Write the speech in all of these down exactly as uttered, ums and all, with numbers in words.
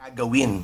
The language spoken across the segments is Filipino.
gagawin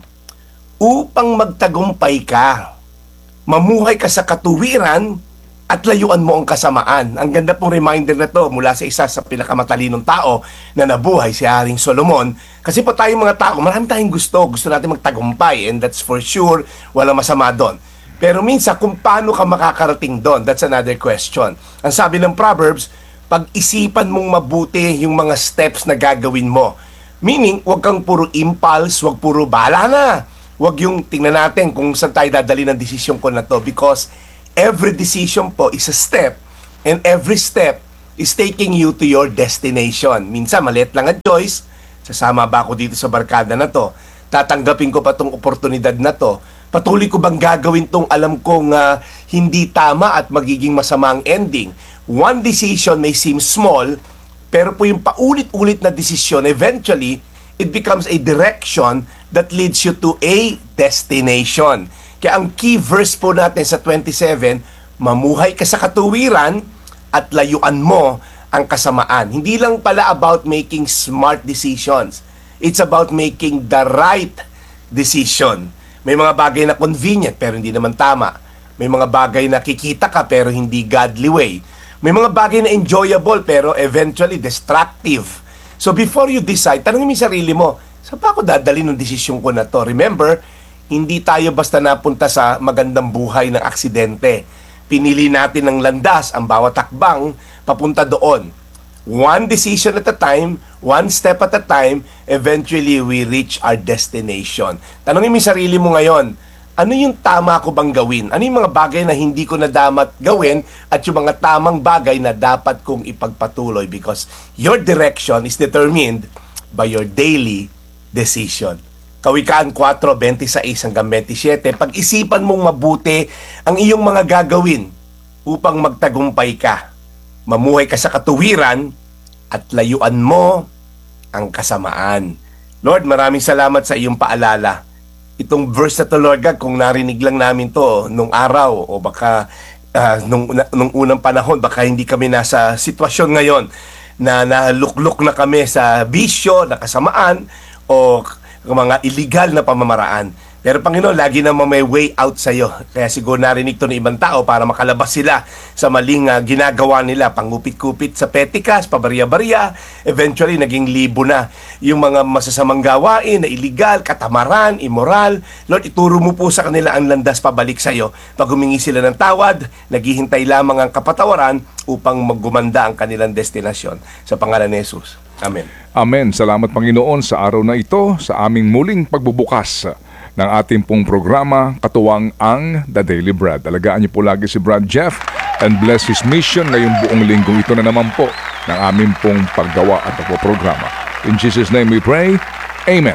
upang magtagumpay ka. Mamuhay ka sa katuwiran at layuan mo ang kasamaan. Ang ganda pong reminder na to mula sa isa sa pinakamatalinong tao na nabuhay, si Haring Solomon. Kasi po tayong mga tao, marami tayong gusto. Gusto natin magtagumpay, and that's for sure, walang masama doon. Pero minsan, kung paano ka makakarating doon, that's another question. Ang sabi ng Proverbs, pag-isipan mong mabuti yung mga steps na gagawin mo. Meaning, huwag kang puro impulse, huwag puro bala na. Huwag yung tingnan natin kung saan tayo dadali ng desisyon ko na to, because every decision po is a step, and every step is taking you to your destination. Minsan, maliit lang ang choice, sasama ba ako dito sa barkada na to? Tatanggapin ko pa tong oportunidad na to? Patuloy ko bang gagawin tong alam kong uh, hindi tama at magiging masama ang ending? One decision may seem small, pero po yung paulit-ulit na desisyon, eventually, it becomes a direction that leads you to a destination. Kaya ang key verse po natin sa twenty-seven, mamuhay ka sa katuwiran at layuan mo ang kasamaan. Hindi lang pala about making smart decisions. It's about making the right decision. May mga bagay na convenient pero hindi naman tama. May mga bagay na kikita ka pero hindi godly way. May mga bagay na enjoyable pero eventually destructive. So before you decide, tanongin mo yung sarili mo, saan pa ako dadali ng desisyon ko na to? Remember, hindi tayo basta napunta sa magandang buhay ng aksidente. Pinili natin ng landas ang bawat takbang papunta doon. One decision at a time, one step at a time, eventually we reach our destination. Tanongin mo yung sarili mo ngayon, ano yung tama ko bang gawin? Ano yung mga bagay na hindi ko na dapat gawin at yung mga tamang bagay na dapat kong ipagpatuloy, because your direction is determined by your daily decision. Kawikaan four twenty-six hanggang twenty-seven, pag-isipan mong mabuti ang iyong mga gagawin upang magtagumpay ka. Mamuhay ka sa katuwiran at layuan mo ang kasamaan. Lord, maraming salamat sa iyong paalala. Itong verse na to, Lord God, kung narinig lang namin to nung araw o baka uh, nung, nung unang panahon, baka hindi kami nasa sitwasyon ngayon na naluklok na kami sa bisyo, na kasamaan o mga illegal na pamamaraan. Pero Panginoon, lagi naman may way out sa iyo. Kaya siguro narinig to ng ibang tao para makalabas sila sa maling uh, ginagawa nila. Pangupit-kupit sa petikas, pabarya-barya. Eventually, naging libo na yung mga masasamang gawain na illegal, katamaran, immoral. Lord, ituro mo po sa kanila ang landas pabalik sa iyo. Pag humingi sila ng tawad, naghihintay lamang ang kapatawaran upang maggumanda ang kanilang destinasyon. Sa pangalan ni Jesus. Amen. Amen. Salamat Panginoon sa araw na ito, sa aming muling pagbubukas ng ating pong programa, katuwang ang The Daily Bread. Alagaan niyo po lagi si Brad Jeff and bless his mission ngayong buong linggong ito na naman po ng aming pong paggawa at pagpo-programa. In Jesus' name we pray. Amen.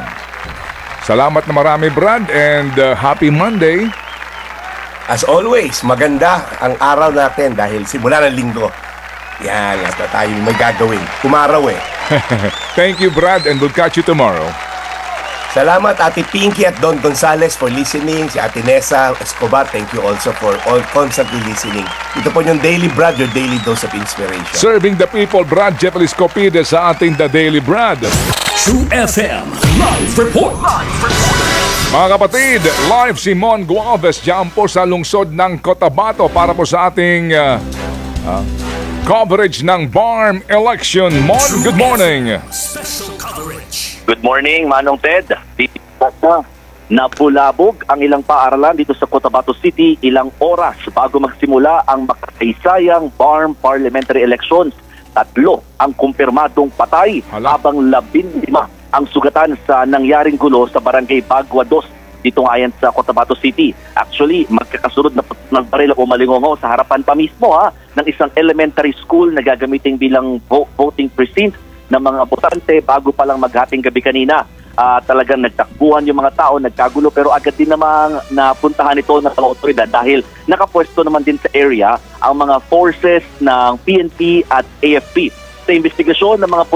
Salamat na marami, Brad, and uh, happy Monday. As always, maganda ang araw natin dahil simula ng linggo. Yan, at tayo may gagawin. Kumaraw eh. Thank you, Brad, and we'll catch you tomorrow. Salamat Ate Pinky at Don Gonzales for listening. Si Ate Nessa Escobar, thank you also for all constantly listening. Ito po yung Daily Brad, your daily dose of inspiration. Serving the people, Brad Jeff Escopides sa ating The Daily Brad. True F M Live Report. Live Report. Mga kapatid, live si Mon Gualvez dyan po sa lungsod ng Cotabato para po sa ating uh, uh, coverage ng B A R M election. Mon, good morning. Special coverage. Good morning, Manong Ted. Napulabog ang ilang paaralan dito sa Cotabato City ilang oras bago magsimula ang makasaysayang B A R M parliamentary elections. Tatlo ang kumpirmadong patay. Hala. Habang labinlima ang sugatan sa nangyaring gulo sa barangay Bagua dos dito ngayon sa Cotabato City. Actually, magkakasunod na ng baril o malingongo sa harapan pa mismo ha, ng isang elementary school na gagamitin bilang vo- voting precinct ng mga botante bago pa lang maghating gabi kanina. Uh, talagang nagtakbuhan yung mga tao, nagkagulo, pero agad din namang napuntahan ito ng mga otoridad dahil nakapwesto naman din sa area ang mga forces ng P N P at A F P. Sa investigasyon ng mga polis,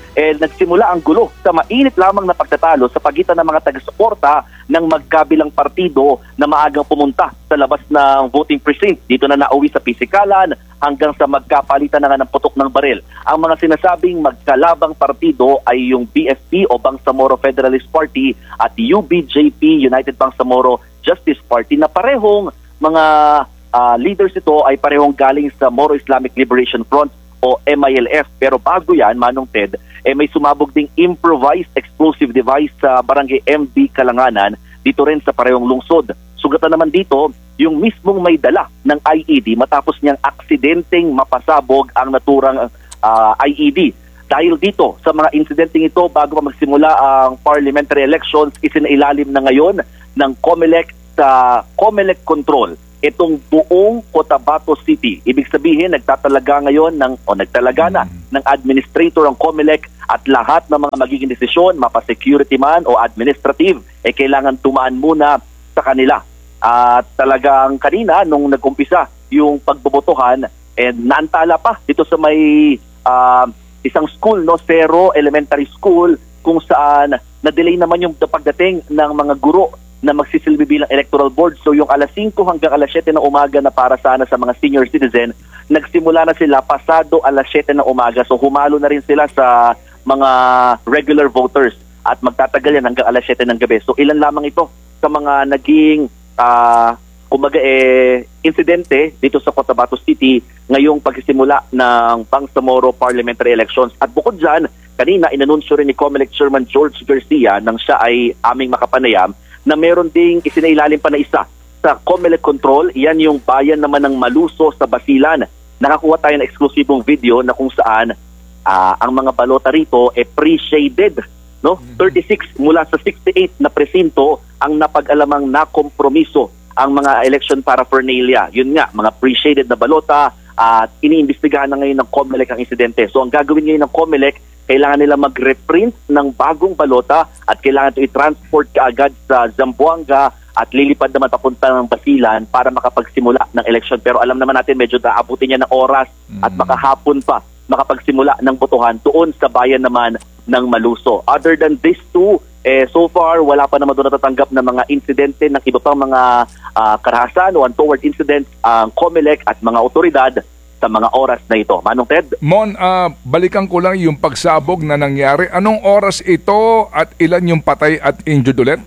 eh, nagsimula ang gulo sa mainit lamang na pagtatalo sa pagitan ng mga taga-suporta ng magkabilang partido na maagang pumunta sa labas ng voting precinct. Dito na nauwi sa pisikalan hanggang sa magkapalitan na nga ng putok ng baril. Ang mga sinasabing magkalabang partido ay yung B F P o Bangsamoro Federalist Party at U B J P, United Bangsamoro Justice Party, na parehong mga uh, leaders ito ay parehong galing sa Moro Islamic Liberation Front o M I L F. Pero bago yan, Manong Ted, eh may sumabog ding improvised explosive device sa barangay M B Kalanganan, dito rin sa parehong lungsod. Sugatan naman dito, yung mismong may dala ng I E D matapos niyang aksidenteng mapasabog ang naturang uh, I E D. Dahil dito, sa mga insidenteng ito, bago pa magsimula ang parliamentary elections, isinailalim na ngayon ng COMELEC sa COMELEC Control itong buong Cotabato City. Ibig sabihin, nagtatalaga ngayon ng, o nagtalaga na ng administrator ang COMELEC at lahat ng mga magiging desisyon, mapa-security man o administrative, eh kailangan tumaan muna sa kanila. At talagang kanina, nung nag-umpisa yung pagbobotohan, eh naantala pa dito sa may uh, isang school, no, Cerro Elementary School, kung saan na-delay naman yung pagdating ng mga guro na magsisilbi bilang electoral board. So yung alas singko hanggang alas siyete ng umaga na para sana sa mga senior citizen, nagsimula na sila pasado alas siyete ng umaga. So humalo na rin sila sa mga regular voters at magtatagal yan hanggang alas siyete ng gabi. So ilan lamang ito sa mga naging uh, kumbaga eh, insidente dito sa Cotabato City ngayong pagsisimula ng Bangsamoro parliamentary elections. At bukod dyan, kanina inanunsyo rin ni COMELEC Chairman George Garcia nang siya ay aming makapanayam na meron ding isinailalim pa na isa sa COMELEC Control. Yan yung bayan naman ng Maluso sa Basilan. Nakakuha tayo ng eksklusibong video na kung saan uh, ang mga balota rito eh pre-shaded. No? thirty-six mula sa sixty-eight na presinto ang napag-alamang nakompromiso ang mga election paraphernalia. Yun nga, mga pre-shaded na balota at iniimbestigahan na ngayon ng COMELEC ang insidente. So ang gagawin ngayon ng COMELEC, kailangan nila mag-reprint ng bagong balota at kailangan ito i-transport kaagad sa Zamboanga at lilipad naman papunta ng Basilan para makapagsimula ng election. Pero alam naman natin medyo daabutin niya ng oras at makahapon pa makapagsimula ng botohan doon sa bayan naman ng Maluso. Other than these two, eh, so far wala pa naman doon natatanggap na mga insidente ng iba pang mga uh, karahasan o untoward incidents ang COMELEC at mga otoridad sa mga oras na ito. Manong Ted? Mon, uh, balikan ko lang yung pagsabog na nangyari. Anong oras ito at ilan yung patay at injured ulit?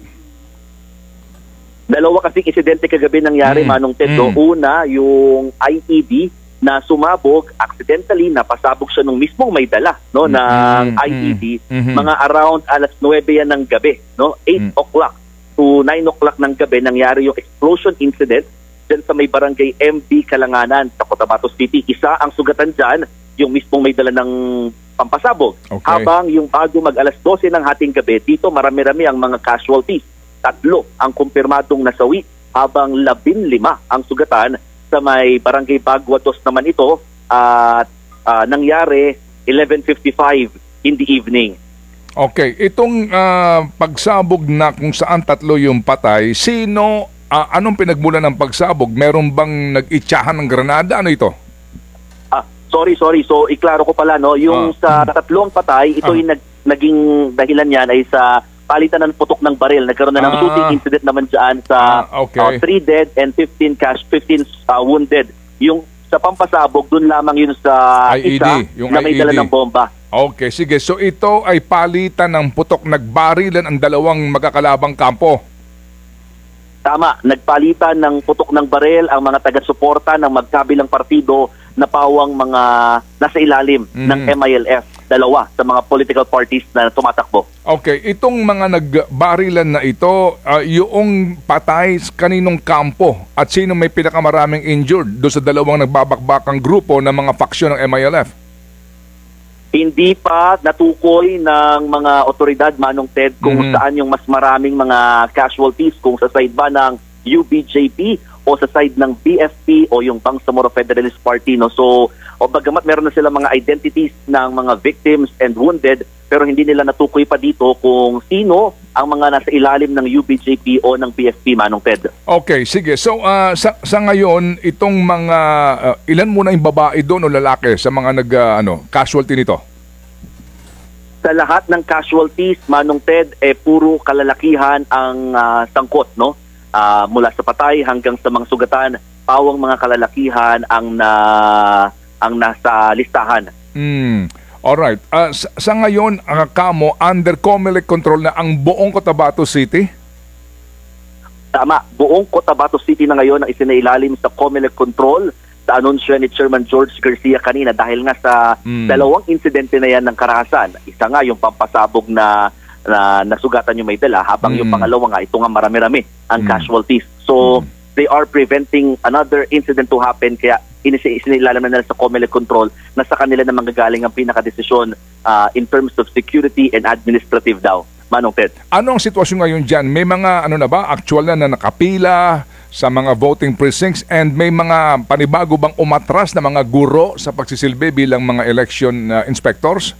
Dalawa kasing insidente kagabi nangyari, mm. Manong Ted. Mm. Una, yung I E D na sumabog, accidentally napasabog siya nung mismong may dala, no, mm. ng I E D. Mm-hmm. Mga around alas nuwebe yan ng gabi, no? eight mm. o'clock to nine o'clock ng gabi nangyari yung explosion incident dyan sa may barangay M B Kalanganan sa Cotabato City. Isa ang sugatan dyan, yung mismong may dala ng pampasabog. Okay. Habang yung bago mag alas dose ng hating gabi, dito marami-rami ang mga casualties. Tatlo ang kumpirmadong nasawi, habang labin lima ang sugatan sa may barangay Baguatos naman ito at uh, nangyari eleven fifty-five in the evening. Okay, itong uh, pagsabog na kung saan tatlo yung patay, sino Uh, anong pinagmula ng pagsabog? Meron bang nag-itsahan ng granada? Ano ito? Ah, sorry, sorry. So, iklaro ko pala, no? Yung ah. sa tatlong patay, ito ah. yung nag, naging dahilan niyan ay sa palitan ng putok ng baril. Nagkaroon na ng ah. shooting incident naman dyan sa ah, okay. uh, three dead and fifteen cash, fifteen uh, wounded. Yung sa pampasabog, dun lamang yun sa I E D, isa yung na may I E D. dala ng bomba. Okay, sige. So, ito ay palitan ng putok, nagbarilan ang dalawang magkakalabang kampo. Tama, nagpalitan ng putok ng baril ang mga taga-suporta ng magkabilang partido na pawang mga nasa ilalim mm. ng M I L F, dalawa sa mga political parties na tumatakbo. Okay, itong mga nagbarilan na ito, uh, yung patay kaninong kampo at sino may pinakamaraming injured do sa dalawang nagbabakbakang grupo ng mga faksyon ng M I L F? Hindi pa natukoy ng mga otoridad, Manong Ted, kung mm-hmm. saan yung mas maraming mga casualties, kung sa side ba ng U B J P o sa side ng B F P o yung Bangsamoro Federalist Party. No? So, o bagamat meron na sila mga identities ng mga victims and wounded, pero hindi nila natukoy pa dito kung sino ang mga nasa ilalim ng U B J P o ng B F P, Manong Ted. Okay, sige. So, uh, sa, sa ngayon, itong mga, uh, ilan muna yung babae doon o lalaki sa mga nag, uh, ano, casualty nito? Sa lahat ng casualties, Manong Ted, eh puro kalalakihan ang ah, sangkot, no? Ah, mula sa patay hanggang sa mga sugatan, pawang mga kalalakihan ang na ang nasa listahan. Hmm. Alright. Ah, sa, sa ngayon, ang kamo, under COMELEC control na ang buong Cotabato City? Tama, buong Cotabato City na ngayon ang isinailalim sa COMELEC control sa anunsyo ni Chairman George Garcia kanina dahil nga sa Mm. dalawang insidente na yan ng karahasan. Isa nga yung pampasabog na, na nasugatan yung may dala habang yung Mm. pangalawa nga ito nga marami-rami ang Mm. casualties. So they are preventing another incident to happen kaya inisi- isinailalim na nila sa COMELEC control na sa kanila na manggagaling ang pinakadesisyon ah, in terms of security and administrative daw. Manong Ted. Ano ang sitwasyon ngayon dyan? May mga ano na ba, actual na na nakapila sa mga voting precincts and may mga panibago bang umatras na mga guro sa pagsisilbi bilang mga election uh, inspectors?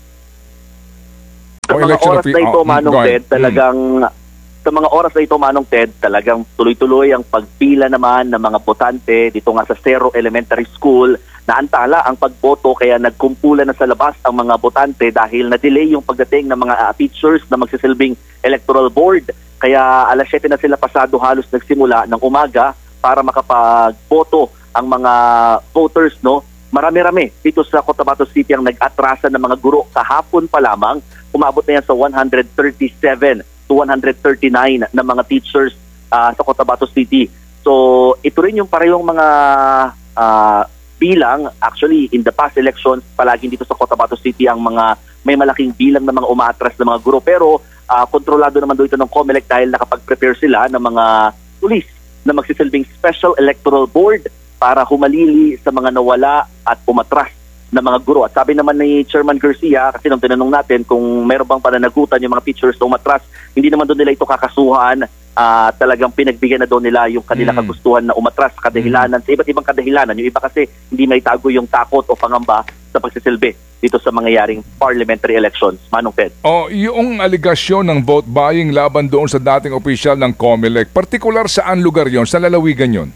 Sa O mga election oras offi- na ito, oh, mm, Manong go ahead. Ted, talagang sa mga oras na ito, Manong Ted, talagang tuloy-tuloy ang pagpila naman ng mga botante dito nga sa Cerro Elementary School. Naantala ang pagboto kaya nagkumpulan na sa labas ang mga botante dahil na-delay yung pagdating ng mga uh, teachers na magsisilbing electoral board. Kaya alas siyete na sila pasado halos nagsimula ng umaga para makapagboto ang mga voters, no? Marami-rami dito sa Cotabato City ang nag-atrasa ng mga guro kahapon pa lamang. Umabot na yan sa one hundred thirty-seven to one hundred thirty-nine na mga teachers uh, sa Cotabato City. So ito rin yung parehong mga uh, bilang. Actually, in the past elections, palaging dito sa Cotabato City ang mga may malaking bilang ng mga umaatras na mga guro. Pero uh, kontrolado naman doon ito ng COMELEC dahil nakapag-prepare sila ng mga pulis na magsisilbing Special Electoral Board para humalili sa mga nawala at umatras na mga guro. At sabi naman ni Chairman Garcia, kasi nung tinanong natin kung meron bang pananagutan yung mga teachers na umatras, hindi naman doon nila ito kakasuhan. Uh, talagang pinagbigyan na doon nila yung kanilang Mm. kagustuhan na umatras, kadahilanan, sa iba't ibang kadahilanan. Yung iba kasi hindi may tago yung takot o pangamba sa pagsisilbi dito sa mangyayaring parliamentary elections. Manong Ted. O, yung aligasyon ng vote buying laban doon sa dating opisyal ng COMELEC, partikular saan lugar yon? Sa lalawigan yon?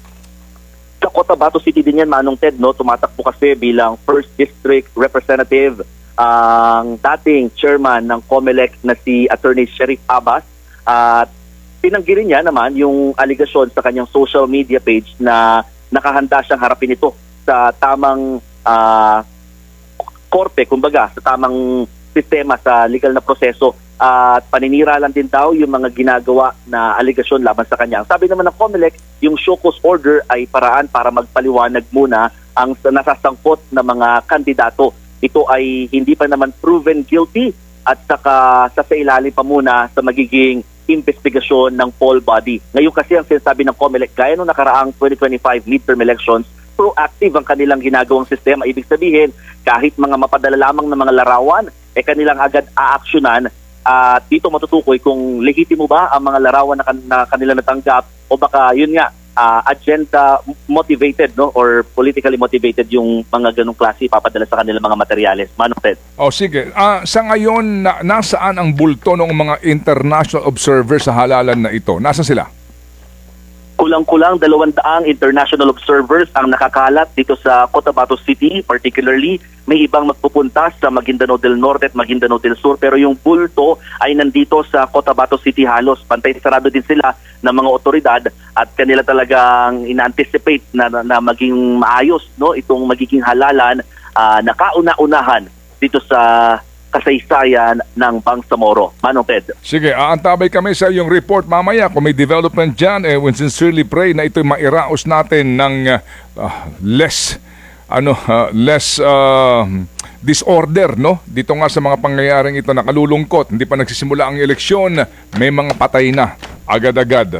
Sa Cotabato City din yan, Manong Ted, no? Tumatakbo kasi bilang first District Representative ang dating chairman ng COMELEC na si Attorney Sherif Abbas. At tinanggi rin niya naman yung aligasyon sa kanyang social media page na nakahanda siyang harapin ito sa tamang ah, korte, kumbaga, sa tamang sistema, sa legal na proseso. At paninira lang din daw yung mga ginagawa na aligasyon laban sa kanya. Ang sabi naman ng COMELEC, yung show cause order ay paraan para magpaliwanag muna ang nasasangkot na mga kandidato. Ito ay hindi pa naman proven guilty at saka sa ilalim pa muna sa magiging investigasyon ng poll body. Ngayon kasi ang sinasabi ng COMELEC, gaya nung nakaraang twenty twenty-five midterm elections, proactive ang kanilang ginagawang sistema. Ibig sabihin, kahit mga mapadala lamang ng mga larawan, eh kanilang agad aaksyonan. At dito matutukoy kung lehitimo ba ang mga larawan na, kan- na kanila natanggap o baka yun nga, uh, agenda motivated, no, or politically motivated yung mga ganong klase papadala sa kanilang mga materyales. Manong Ted. O sige, ah, sa ngayon, na, nasaan ang bulto ng mga international observers sa halalan na ito? Nasaan sila? Kulang-kulang dalawang daang international observers ang nakakalat dito sa Cotabato City. Particularly, may ibang magpupunta sa Maguindanao del Norte at Maguindanao del Sur. Pero yung bulto ay nandito sa Cotabato City halos. Pantay sarado din sila ng mga otoridad at kanila talagang ina-anticipate na, na, na maging maayos, no, itong magiging halalan uh, na kauna-unahan dito sa kasaysayan ng Bangsamoro. Manong Ted. Sige, aantabay kami sa iyong report mamaya. Kung may development dyan, eh, we sincerely pray na ito'y mairaos natin ng uh, less, ano, uh, less uh, disorder, no? Dito nga sa mga pangyayaring ito nakalulungkot. Hindi pa nagsisimula ang eleksyon, may mga patay na agad-agad.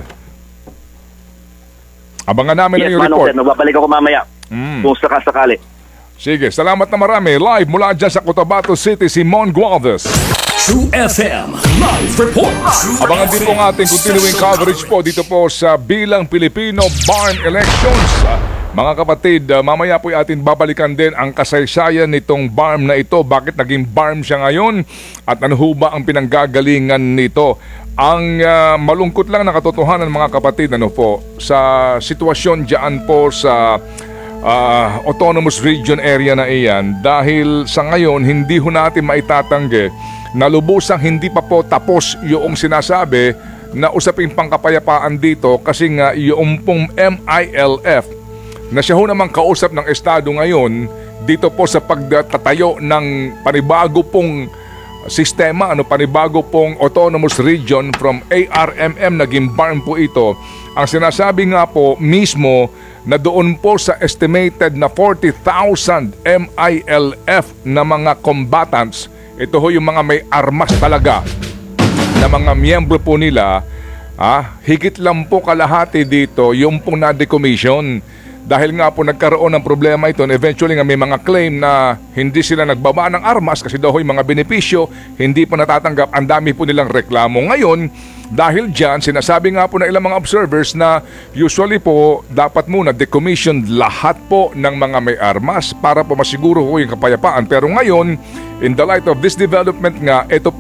Abangan namin Yes, ang iyong Manong report. Ted. Magbabalik ako mamaya Mm. kung sakasakali. Sige, salamat na marami. Live mula dyan sa Cotabato City, si Mon Gualvez. True F M Live Report. Abangan din po ang ating continuing coverage po dito po sa Bilang Pilipino Barn Elections. Ah, Mga kapatid, ah, mamaya po atin babalikan din ang kasaysayan nitong barm na ito. Bakit naging barm siya ngayon? At ano ho ba ang pinanggagalingan nito? Ang ah, malungkot lang na katotohanan mga kapatid, ano po, sa sitwasyon dyan po sa ah, autonomous region area na iyan dahil sa ngayon hindi ho natin maitatanggi na lubusang hindi pa po tapos yung sinasabi na usaping pangkapayapaan dito kasi nga yung pong M I L F na siya ho namang kausap ng Estado ngayon dito po sa pagtatayo ng panibago pong sistema, ano, panibago pong autonomous region from A R M M, naging BARM po ito. Ang sinasabi nga po mismo na doon po sa estimated na forty thousand M I L F na mga combatants, ito ho yung mga may armas talaga na mga miyembro po nila, ah, higit lang po kalahati dito yung pong na-decommission. Dahil nga po nagkaroon ng problema ito, and eventually nga may mga claim na hindi sila nagbaba ng armas kasi daw yung mga benepisyo hindi pa natatanggap. Ang dami po nilang reklamo ngayon. Dahil dyan, sinasabi nga po ng ilang mga observers na usually po dapat muna decommission lahat po ng mga may armas para po masiguro po yung kapayapaan. Pero ngayon, in the light of this development nga, ito po